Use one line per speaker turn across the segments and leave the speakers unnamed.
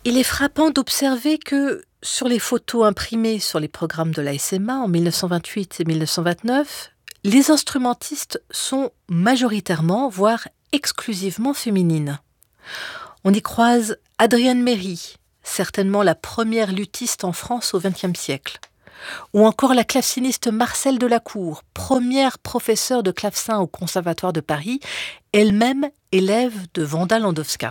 Il est frappant d'observer que sur les photos imprimées sur les programmes de la SMA en 1928 et 1929, les instrumentistes sont majoritairement, voire exclusivement féminines. On y croise Adrienne Méry, certainement la première luthiste en France au XXe siècle. Ou encore la claveciniste Marcelle Delacour, première professeure de clavecin au Conservatoire de Paris, elle-même élève de Wanda Landowska.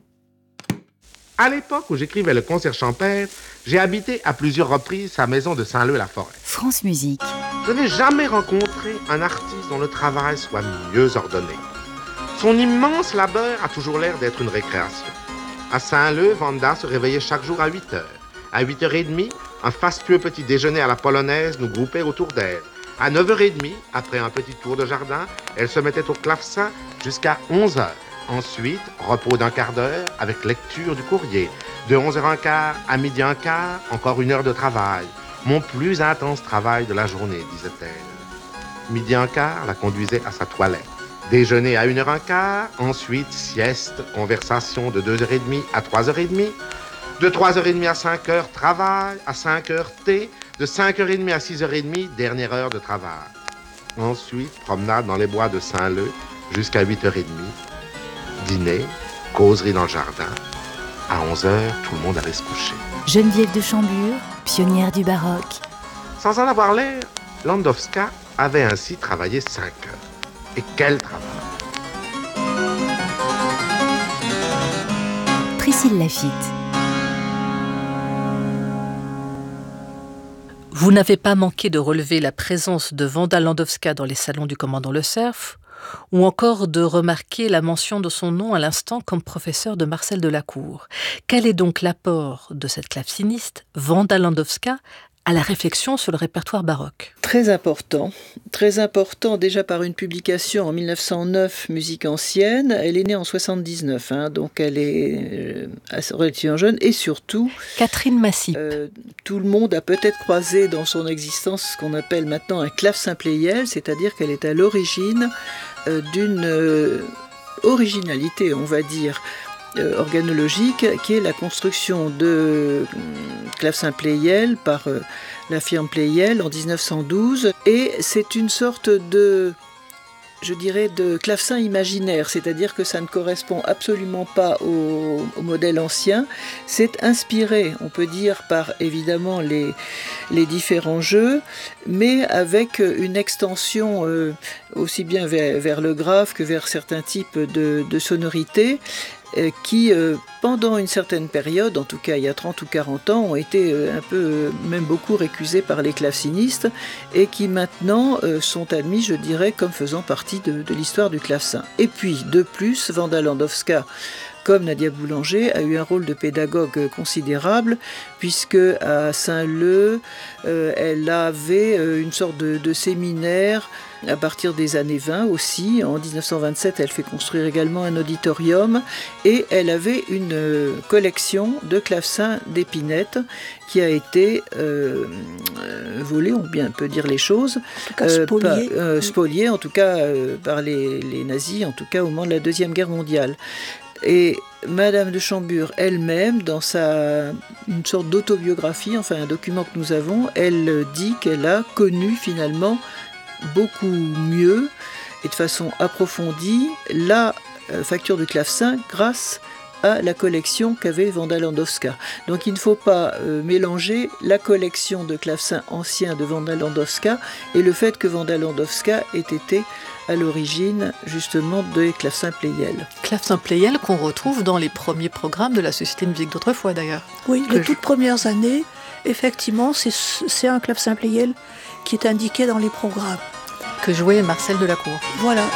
À l'époque où j'écrivais le concert champêtre, j'ai habité à plusieurs reprises sa maison de Saint-Leu-la-Forêt.
France Musique.
Je n'ai jamais rencontré un artiste dont le travail soit mieux ordonné. Son immense labeur a toujours l'air d'être une récréation. À Saint-Leu, Wanda se réveillait chaque jour à 8h. À 8h30, un fastueux petit déjeuner à la polonaise nous groupait autour d'elle. À 9h30, après un petit tour de jardin, elle se mettait au clavecin jusqu'à 11h. Ensuite, repos d'un quart d'heure avec lecture du courrier. De 11h15 à midi 15, encore une heure de travail. Mon plus intense travail de la journée, disait-elle. Midi 15 la conduisait à sa toilette. Déjeuner à 1h15, ensuite sieste, conversation de 2h30 à 3h30. De 3h30 à 5h, travail, à 5h, thé. De 5h30 à 6h30, dernière heure de travail. Ensuite, promenade dans les bois de Saint-Leu jusqu'à 8h30. Dîner, causerie dans le jardin. À 11h, tout le monde allait se coucher.
Geneviève de Chambure, pionnière du baroque.
Sans en avoir l'air, Landowska avait ainsi travaillé 5 heures. Et quel travail!
Priscille Laffitte.
Vous n'avez pas manqué de relever la présence de Wanda Landowska dans les salons du commandant Le Cerf, ou encore de remarquer la mention de son nom à l'instant comme professeur de Marcelle Delacour. Quel est donc l'apport de cette claveciniste, Wanda Landowska, à la réflexion sur le répertoire baroque?
Très important déjà par une publication en 1909, Musique ancienne. Elle est née en 79, donc elle est relativement jeune, et surtout...
Catherine Massip.
Tout le monde a peut-être croisé dans son existence ce qu'on appelle maintenant un clavecin Pleyel, c'est-à-dire qu'elle est à l'origine d'une originalité, on va dire, organologique, qui est la construction de clavecin Pleyel par la firme Pleyel en 1912. Et c'est une sorte de, je dirais, de clavecin imaginaire, c'est-à-dire que ça ne correspond absolument pas au modèle ancien. C'est inspiré, on peut dire, par évidemment les différents jeux, mais avec une extension aussi bien vers le grave que vers certains types de sonorités, qui, pendant une certaine période, en tout cas il y a 30 ou 40 ans, ont été un peu, même beaucoup récusés par les clavecinistes, et qui maintenant sont admis, je dirais, comme faisant partie de l'histoire du clavecin. Et puis, de plus, Wanda Landowska, comme Nadia Boulanger, a eu un rôle de pédagogue considérable, puisque à Saint-Leu, elle avait une sorte de séminaire à partir des années 20 aussi. En 1927, elle fait construire également un auditorium, et elle avait une collection de clavecins d'Épinette qui a été volée, on peut dire les choses,
en tout cas
spoliée en tout cas par les nazis, en tout cas au moment de la Deuxième Guerre mondiale. Et Madame de Chambure elle-même, dans une sorte d'autobiographie, enfin un document que nous avons, elle dit qu'elle a connu finalement beaucoup mieux et de façon approfondie la facture du clavecin grâce à la collection qu'avait Wanda Landowska. Donc il ne faut pas mélanger la collection de clavecins anciens de Wanda Landowska et le fait que Wanda Landowska ait été à l'origine justement des clavecins Pleyel.
Clavecin Pleyel qu'on retrouve dans les premiers programmes de la Société de musique d'autrefois d'ailleurs.
Oui, les toutes premières années, effectivement, c'est un clavecin Pleyel qui est indiqué dans les programmes.
Que jouait Marcelle Delacour.
Voilà.